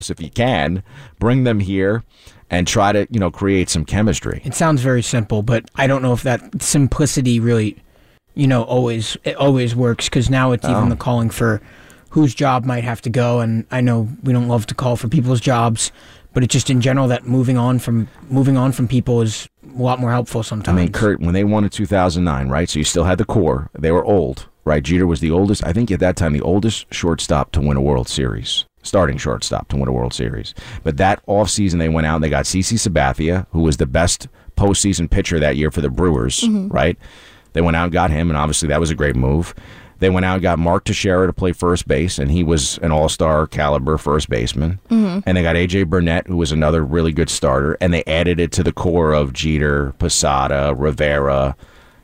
if you can, bring them here and try to, create some chemistry. It sounds very simple, but I don't know if that simplicity really, always works, because now it's even the calling for whose job might have to go, and I know we don't love to call for people's jobs, but it's just in general that moving on from people is a lot more helpful sometimes. I mean, Kurt, when they won in 2009, right? So you still had the core. They were old, right? Jeter was the oldest, I think at that time, the oldest shortstop to win a World Series. Starting shortstop to win a World Series. But that offseason, they went out and they got CC Sabathia, who was the best postseason pitcher that year for the Brewers, right? They went out and got him, and obviously that was a great move. They went out and got Mark Teixeira to play first base, and he was an all-star caliber first baseman. And they got A.J. Burnett, who was another really good starter, and they added it to the core of Jeter, Posada, Rivera,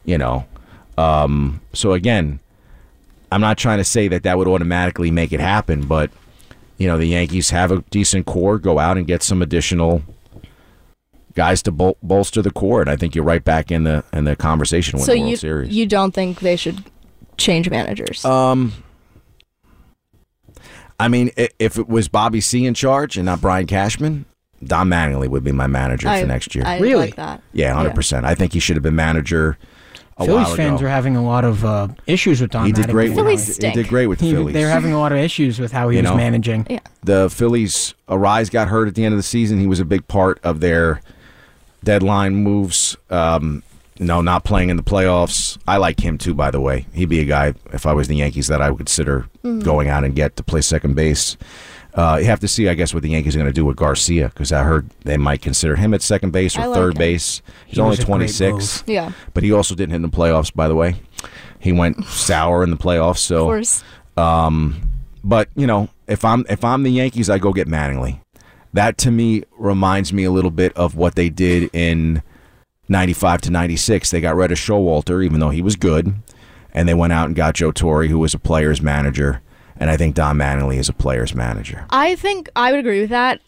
So again, I'm not trying to say that would automatically make it happen, but the Yankees have a decent core. Go out and get some additional guys to bolster the core, and I think you're right back in the conversation with the World Series. So you don't think they should change managers? I mean, if it was Bobby C in charge and not Brian Cashman, Don Mattingly would be my manager for next year. I Really? like that. Yeah, 100%. I think he should have been manager a while Phillies fans ago. are having a lot of issues with Don He did Mattingly. great. Phillies He stink. did great with the Phillies. They're having a lot of issues with how he was managing. Yeah. The Phillies, Arise got hurt at the end of the season. He was a big part of their deadline moves. Not playing in the playoffs. I like him too, by the way. He'd be a guy, if I was the Yankees, that I would consider going out and get to play second base. You have to see, I guess, what the Yankees are going to do with Garcia, because I heard they might consider him at second base or third base. He's only was a great 26. Yeah. But he also didn't hit in the playoffs, by the way. He went sour in the playoffs. So, Of course. but if I'm the Yankees, I go get Mattingly. That to me reminds me a little bit of what they did in 95 to 96. They got rid of Showalter, even though he was good, and they went out and got Joe Torre, who was a player's manager. And I think Don Mattingly is a player's manager. I think I would agree with that.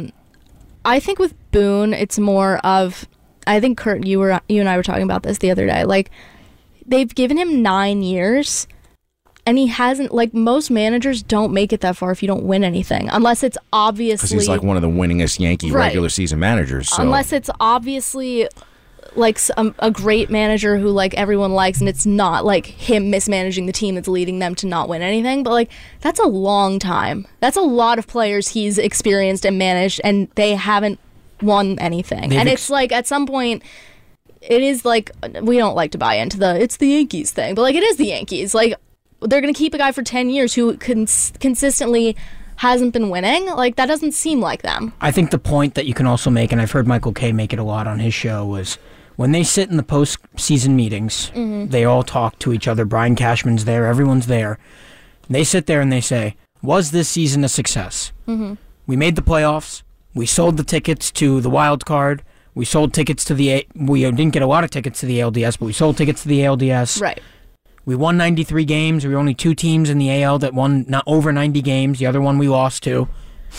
I think with Boone, it's more of, I think Kurt, you and I were talking about this the other day. Like, they've given him 9 years, and he hasn't. Like, most managers don't make it that far if you don't win anything, unless it's obviously, because he's like one of the winningest Yankee Right. regular season managers. So. Unless it's obviously like a great manager who like everyone likes, and it's not like him mismanaging the team that's leading them to not win anything. But like, that's a long time. That's a lot of players he's experienced and managed, and they haven't won anything. And it's like, at some point, it is like, we don't like to buy into it's the Yankees thing, but like, it is the Yankees. Like, they're going to keep a guy for 10 years who consistently hasn't been winning. Like, that doesn't seem like them. I think the point that you can also make, and I've heard Michael Kay make it a lot on his show, was when they sit in the post-season meetings, they all talk to each other. Brian Cashman's there. Everyone's there. They sit there and they say, was this season a success? We made the playoffs. We sold the tickets to the wild card. We sold tickets to we didn't get a lot of tickets to the ALDS, but we sold tickets to the ALDS. Right. We won 93 games. We were only 2 teams in the AL that won not over 90 games. The other one we lost to.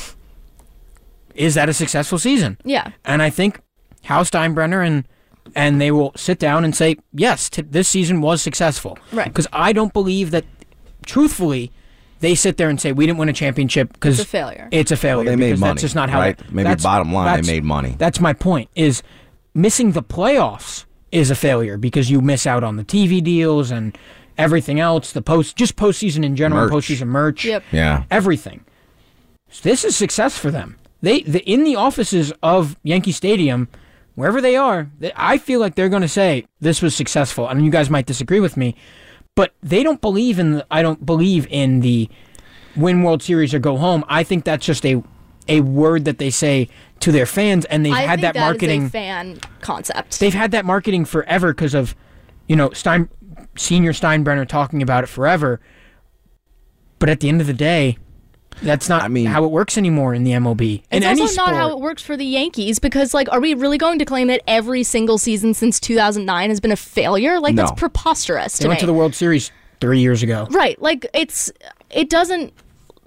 Is that a successful season? Yeah. And I think Hal Steinbrenner and they will sit down and say, yes, this season was successful. Right. Because I don't believe that, truthfully, they sit there and say, we didn't win a championship because It's a failure. It's a failure. Well, they made because money, That's just not how right? Maybe bottom line, they made money. That's my point, is missing the playoffs is a failure because you miss out on the TV deals and everything else, just postseason in general, postseason merch, Yeah. everything. So this is success for them. They in the offices of Yankee Stadium, wherever they are, I feel like they're going to say this was successful. And you guys might disagree with me, but they don't believe I don't believe in the win World Series or go home. I think that's just a word that they say to their fans, and they've had that marketing. Is a fan concept. They've had that marketing forever because of, Senior Steinbrenner talking about it forever. But at the end of the day, that's not how it works anymore in the MLB. It's also not how it works for the Yankees, because, like, are we really going to claim that every single season since 2009 has been a failure? Like, that's preposterous to me. They went to the World Series 3 years ago. Right. Like, it doesn't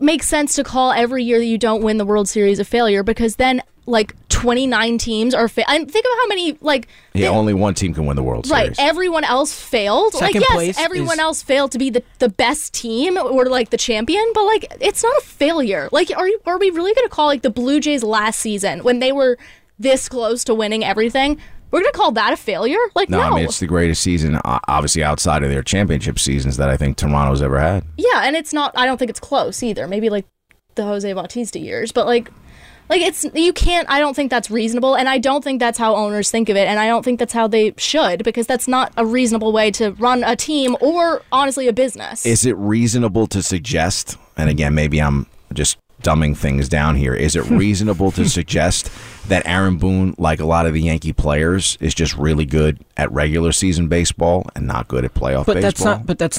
make sense to call every year that you don't win the World Series a failure, because then like 29 teams are and think of how many only one team can win the World Series. Right, everyone else failed. Second place everyone else failed to be the best team or like the champion, but like it's not a failure. Like are we really going to call like the Blue Jays last season when they were this close to winning everything? We're going to call that a failure? Like, no. I mean, it's the greatest season, obviously, outside of their championship seasons that I think Toronto's ever had. Yeah, and it's not, I don't think it's close either. Maybe, like, the Jose Bautista years. But, like it's, you can't, I don't think that's reasonable, and I don't think that's how owners think of it, and I don't think that's how they should, because that's not a reasonable way to run a team or, honestly, a business. Is it reasonable to suggest, and again, maybe I'm just dumbing things down here, is it reasonable to suggest that Aaron Boone, like a lot of the Yankee players, is just really good at regular season baseball and not good at playoff baseball?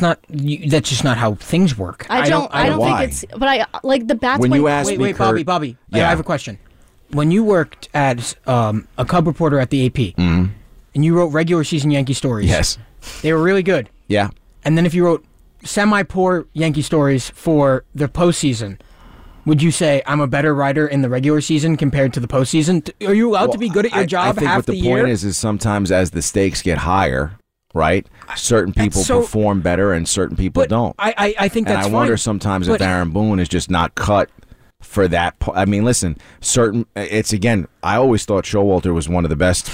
That's just not how things work. I don't think it's, but I like the bats. When you ask me, wait, Kurt, Bobby, yeah. I have a question. When you worked as a Cub reporter at the AP, and you wrote regular season Yankee stories, yes, they were really good. Yeah, and then if you wrote semi-poor Yankee stories for the postseason, would you say I'm a better writer in the regular season compared to the postseason? Are you allowed to be good at your job half the year? I think what the point is sometimes as the stakes get higher, right, certain people perform better and certain people don't. I think that's fine. And I wonder sometimes if Aaron Boone is just not cut for that. I mean, listen, it's again, I always thought Showalter was one of the best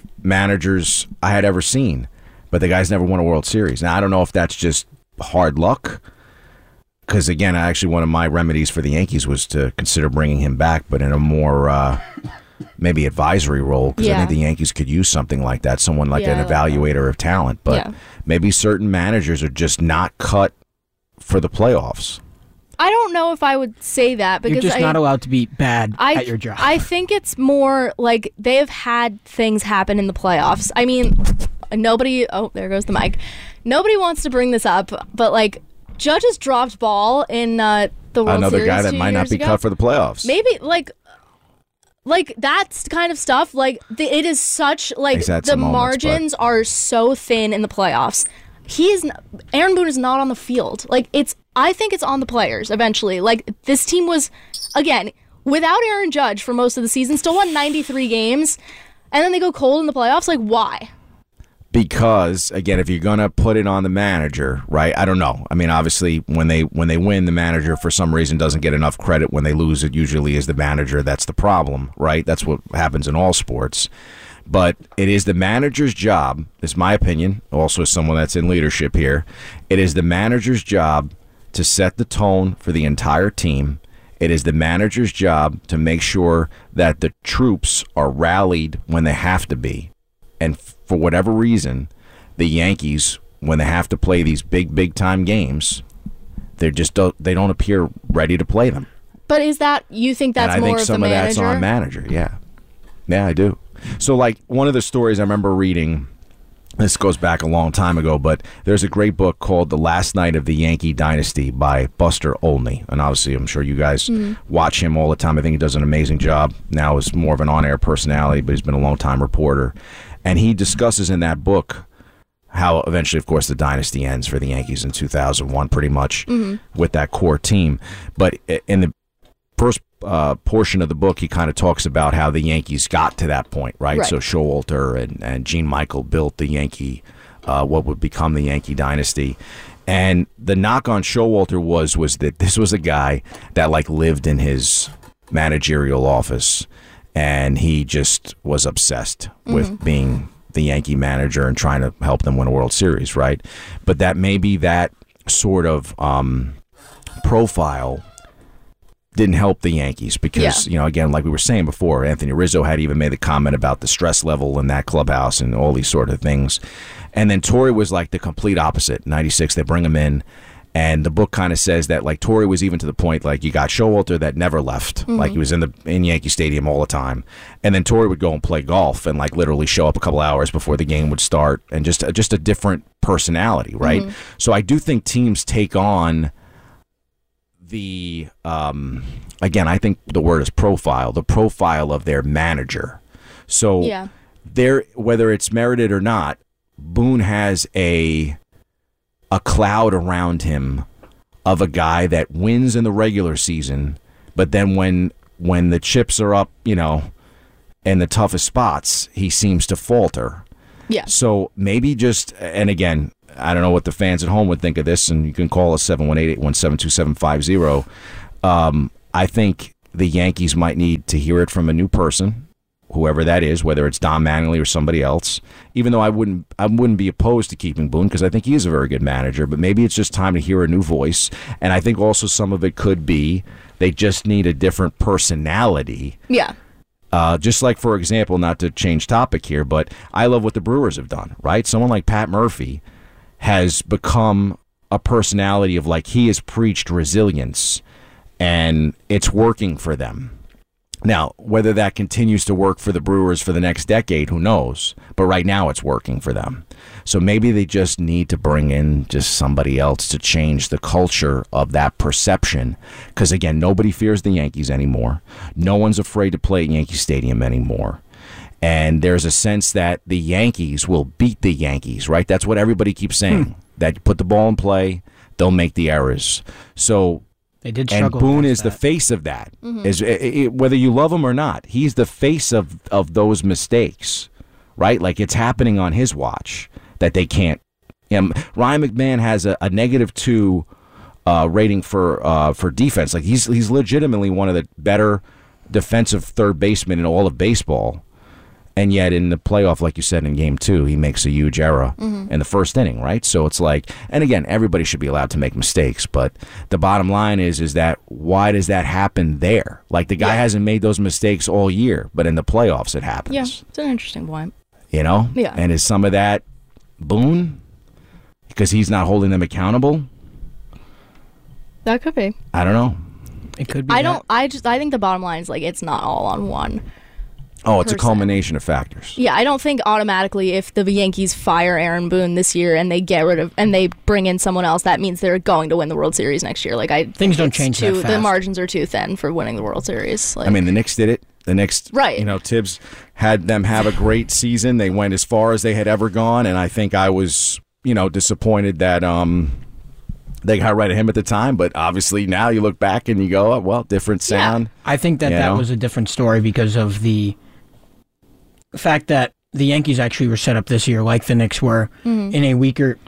managers I had ever seen, but the guy's never won a World Series. Now, I don't know if that's just hard luck. Because, again, actually one of my remedies for the Yankees was to consider bringing him back, but in a more maybe advisory role, because I think the Yankees could use something like that, someone like an evaluator of talent. But maybe certain managers are just not cut for the playoffs. I don't know if I would say that, because you're just not allowed to be bad at your job. I think it's more like they have had things happen in the playoffs. I mean, nobody... Oh, there goes the mic. Nobody wants to bring this up, but, like, Judge's dropped ball in the World Another Series guy that might not be cut for the playoffs. Maybe like that's kind of stuff. Like it is such like the margins are so thin in the playoffs. Aaron Boone is not on the field. Like I think it's on the players eventually. Like this team was, again, without Aaron Judge for most of the season, still won 93 games, and then they go cold in the playoffs. Like why? Because, again, if you're going to put it on the manager, right, I don't know. I mean, obviously, when they win, the manager, for some reason, doesn't get enough credit. When they lose, it usually is the manager that's the problem, right? That's what happens in all sports. But it is the manager's job, is my opinion, also as someone that's in leadership here, it is the manager's job to set the tone for the entire team. It is the manager's job to make sure that the troops are rallied when they have to be. And for whatever reason, the Yankees, when they have to play these big time games, they don't appear ready to play them. But is that, you think that's more of the manager? And I think some of that's on manager, yeah. Yeah, I do. So, like, one of the stories I remember reading, this goes back a long time ago, but there's a great book called The Last Night of the Yankee Dynasty by Buster Olney. And obviously, I'm sure you guys watch him all the time. I think he does an amazing job. Now is more of an on-air personality, but he's been a long-time reporter. And he discusses in that book how eventually, of course, the dynasty ends for the Yankees in 2001, pretty much with that core team. But in the first portion of the book, he kind of talks about how the Yankees got to that point, right? So Showalter and Gene Michael built the Yankee, what would become the Yankee dynasty. And the knock on Showalter was that this was a guy that like lived in his managerial office. And he just was obsessed with being the Yankee manager and trying to help them win a World Series, right? But that maybe that sort of profile didn't help the Yankees because, you know, again, like we were saying before, Anthony Rizzo had even made a comment about the stress level in that clubhouse and all these sort of things. And then Torre was like the complete opposite. 96, they bring him in. And the book kind of says that, like, Torre was even to the point, like, you got Showalter that never left. Like, he was in Yankee Stadium all the time. And then Torre would go and play golf and, like, literally show up a couple hours before the game would start. And just a different personality, right? So I do think teams take on the, again, I think the word is profile, the profile of their manager. So whether it's merited or not, Boone has a cloud around him of a guy that wins in the regular season, but then when the chips are up, in the toughest spots, he seems to falter. Yeah. So maybe and again, I don't know what the fans at home would think of this, and you can call us 718-817-2750. I think the Yankees might need to hear it from a new person, whoever that is, whether it's Don Mattingly or somebody else. Even though I wouldn't be opposed to keeping Boone because I think he is a very good manager, but maybe it's just time to hear a new voice. And I think also some of it could be they just need a different personality. Yeah. Just like, for example, not to change topic here, but I love what the Brewers have done, right? Someone like Pat Murphy has become a personality of like he has preached resilience, and it's working for them. Now, whether that continues to work for the Brewers for the next decade, who knows? But right now it's working for them. So maybe they just need to bring in just somebody else to change the culture of that perception. Because, again, nobody fears the Yankees anymore. No one's afraid to play at Yankee Stadium anymore. And there's a sense that the Yankees will beat the Yankees, right? That's what everybody keeps saying. That you put the ball in play, they'll make the errors. So... They did struggle. And Boone is the face of that. Whether you love him or not, he's the face of those mistakes, right? Like it's happening on his watch that they can't. Ryan McMahon has a -2 rating for defense. Like he's legitimately one of the better defensive third basemen in all of baseball. And yet in the playoff, like you said, in Game 2, he makes a huge error in the first inning, right? So it's like, and again, everybody should be allowed to make mistakes, but the bottom line is that why does that happen there? Like the guy hasn't made those mistakes all year, but in the playoffs it happens. Yeah, it's an interesting point. Yeah. And is some of that Boone? Because he's not holding them accountable? That could be. I don't know. It could be. I think the bottom line is like it's not all on one. Oh, it's a culmination of factors. Yeah, I don't think automatically if the Yankees fire Aaron Boone this year and they they bring in someone else, that means they're going to win the World Series next year. Like things don't change that fast. The margins are too thin for winning the World Series. Like, I mean, the Knicks did it. The Knicks, right. Tibbs had them have a great season. They went as far as they had ever gone, and I think I was, disappointed that they got rid of him at the time. But obviously now you look back and you go, oh, well, different sound. Yeah. I think that was a different story because of the fact that the Yankees actually were set up this year like the Knicks were in a weaker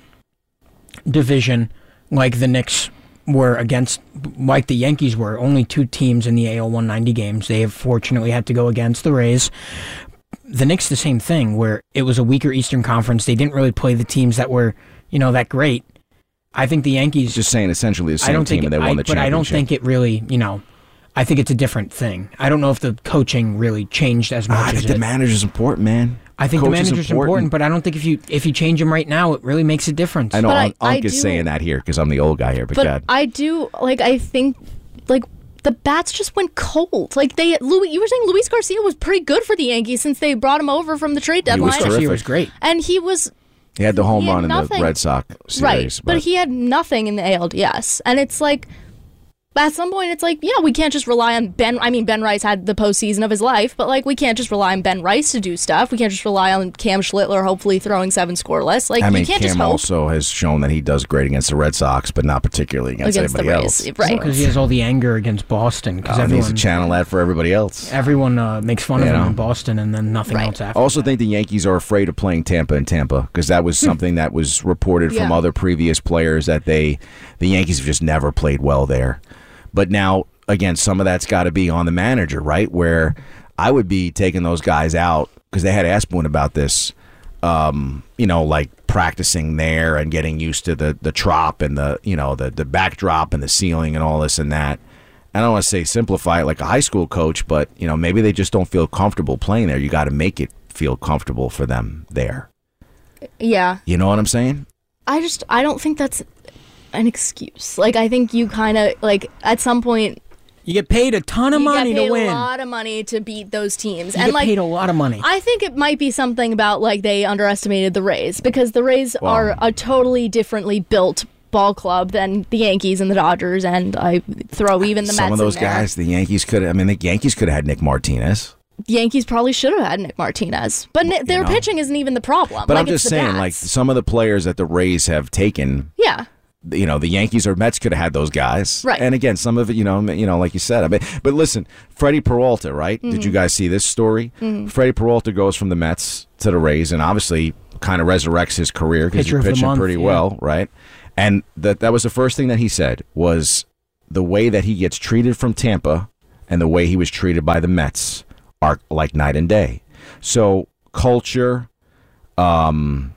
division, like the Knicks were like the Yankees were. Only 2 teams in the AL 190 games. They have fortunately had to go against the Rays. The Knicks, the same thing, where it was a weaker Eastern Conference. They didn't really play the teams that were, that great. I think the Yankees... Just saying essentially the same team and they won the championship. But I don't think it really, I think it's a different thing. I don't know if the coaching really changed as much. I think the manager's important, man. I think the manager's important, but I don't think if you change him right now, it really makes a difference. I know Unk is saying that here because I'm the old guy here, but God. I do I think the bats just went cold. Like you were saying Luis Garcia was pretty good for the Yankees since they brought him over from the trade deadline. He was great, and he had the home run in the Red Sox series, right? But he had nothing in the ALDS, and it's like. At some point, it's like, we can't just rely on Ben. I mean, Ben Rice had the postseason of his life, but we can't just rely on Ben Rice to do stuff. We can't just rely on Cam Schlittler hopefully throwing 7 scoreless. You can't Cam just hope. Also has shown that he does great against the Red Sox, but not particularly against anybody else. Right. Because he has all the anger against Boston. He needs to channel that for everybody else. Everyone makes fun of him in Boston, and then nothing else after. I also think the Yankees are afraid of playing Tampa in Tampa, because that was something that was reported from other previous players that the Yankees have just never played well there. But now, again, some of that's got to be on the manager, right? Where I would be taking those guys out, because they had asked Boone about this, practicing there and getting used to the trop and the backdrop and the ceiling and all this and that. I don't want to say simplify it like a high school coach, but maybe they just don't feel comfortable playing there. You got to make it feel comfortable for them there. Yeah. You know what I'm saying? I don't think that's an excuse. I think you kind of at some point you get paid a ton of money to win. You get paid a lot of money to beat those teams. You get paid a lot of money. I think it might be something about they underestimated the Rays, because the Rays are a totally differently built ball club than the Yankees and the Dodgers, and I throw even the Mets in there. Some of those guys, the Yankees could have had Nick Martinez. The Yankees probably should have had Nick Martinez, but their pitching isn't even the problem. But I'm just saying, some of the players that the Rays have taken, the Yankees or Mets could have had those guys. Right. And again, some of it, like you said. I mean, but listen, Freddie Peralta, right? Did you guys see this story? Freddie Peralta goes from the Mets to the Rays, and obviously kind of resurrects his career because he's pitching pretty well, right? And that was the first thing that he said was the way that he gets treated from Tampa and the way he was treated by the Mets are like night and day. So culture, and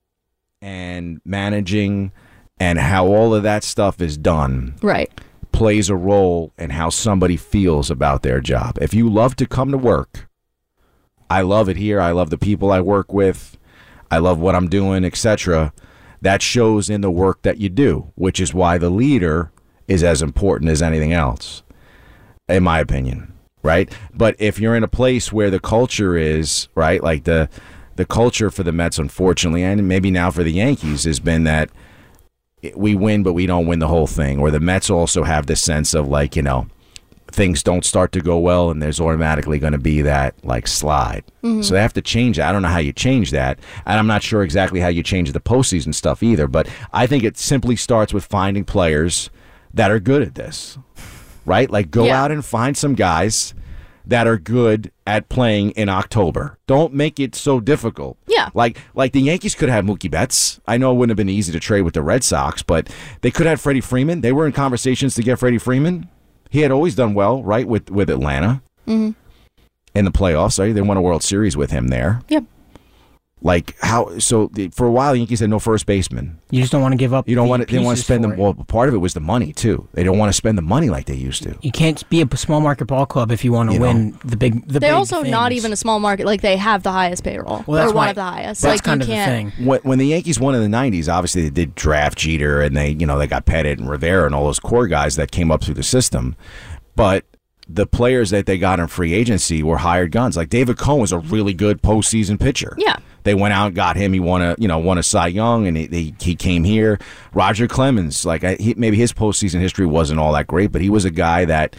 managing, and how all of that stuff is done, Right. plays a role in how somebody feels about their job. If you love to come to work, I love it here. I love the people I work with. I love what I'm doing, etc. That shows in the work that you do, which is why the leader is as important as anything else, in my opinion, right? But if you're in a place where the culture is, right, like the culture for the Mets, unfortunately, and maybe now for the Yankees, has been that we win, but we don't win the whole thing. Or the Mets also have this sense of like, things don't start to go well and there's automatically going to be that like slide. So they have to change that. I don't know how you change that. And I'm not sure exactly how you change the postseason stuff either. But I think it simply starts with finding players that are good at this, right? Like go out and find some guys that are good at playing in October. Don't make it so difficult. Yeah. Like the Yankees could have Mookie Betts. I know it wouldn't have been easy to trade with the Red Sox, but they could have Freddie Freeman. They were in conversations to get Freddie Freeman. He had always done well, right, with Atlanta in the playoffs. Right? They won a World Series with him there. Yep. Like for a while, the Yankees had no first baseman. You just don't want to give up. You don't want to. They want to pieces spend for them. it. Well, part of it was the money too. They don't want to spend the money like they used to. You can't be a small market ball club if you want to win the big. They're also not even a small market. Like they have the highest payroll, Well, that's or one why- of the highest. That's Like kind you of the can't. thing. When the Yankees won in the '90s, obviously they did draft Jeter and they got Pettit and Rivera and all those core guys that came up through the system, but the players that they got in free agency were hired guns. Like David Cohn was a really good postseason pitcher. Yeah. They went out and got him. He won a Cy Young, and he came here. Roger Clemens, maybe his postseason history wasn't all that great, but he was a guy that,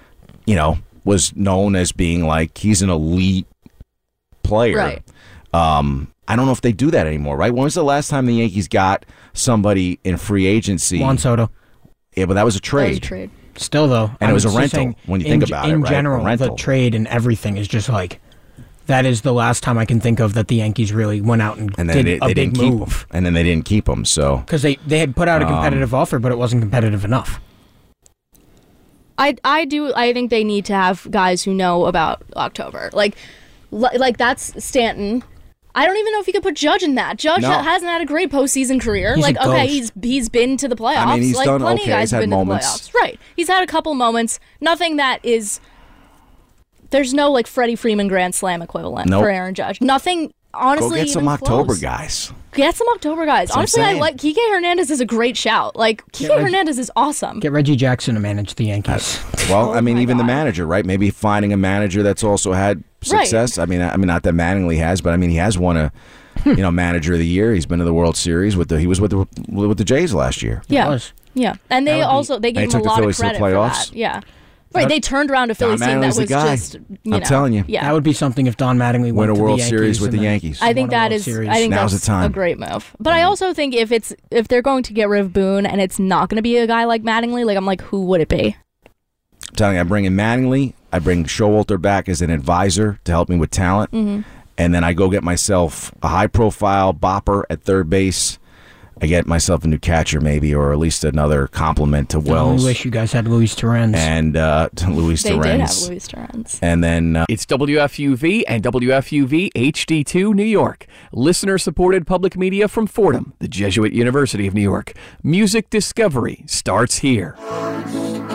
was known as being like he's an elite player. Right. I don't know if they do that anymore, right? When was the last time the Yankees got somebody in free agency? Juan Soto. Yeah, but that was a That was trade. a trade. Still though, And it was a just rental, saying, when you think about it, in right? general, A rental. the trade and everything is just like that is the last time I can think of that the Yankees really went out and And then did they a big didn't keep him. move And then they didn't keep him. So because they had put out a competitive offer, but it wasn't competitive enough. I think they need to have guys who know about October. Like that's Stanton. I don't even know if you could put Judge in that. Judge No. hasn't had a great postseason career. He's like, a okay, ghost. he's been to the playoffs. I mean, he's like done plenty okay. of guys He's have had been moments. to the playoffs. Right. He's had a couple moments. Nothing that is. There's no like Freddie Freeman Grand Slam equivalent Nope. for Aaron Judge. Nothing. Honestly, go get some even October close. guys. Get some October guys. That's what I'm Honestly, I saying. like Kike Hernandez is a great shout. Like Kike Reggie- Hernandez is awesome. Get Reggie Jackson to manage the Yankees. Well, Oh I mean, my even the God. manager, right? Maybe finding a manager that's also had success. I mean, not that Mattingly has, but I mean, he has won a, manager of the year. He's been to the World Series he was with the Jays last year. Yeah. was. Yeah, and they That would be- also they And he gave him took a the lot of Phillies to the credit for playoffs. that. Yeah, right. They turned around a Phillies team that Mattingly's was the guy. just I'm telling you. Yeah, That would be something if Don Mattingly Win went a to World the Series Yankees with and the then Yankees. I think won a that World is. Series. I think Now's that's the time. a great move. But I also think if they're going to get Riv Boone and it's not going to be a guy like Mattingly, like I'm like, who would it be? I'm telling you, I bring in Mattingly. I bring Showalter back as an advisor to help me with talent. And then I go get myself a high-profile bopper at third base. I get myself a new catcher maybe, or at least another compliment to I only Wells wish you guys had Luis Torrens. and to Luis They did have Torrens. Luis Torrens. And then It's WFUV and WFUV HD2 New York. Listener-supported public media from Fordham, the Jesuit University of New York. Music discovery starts here.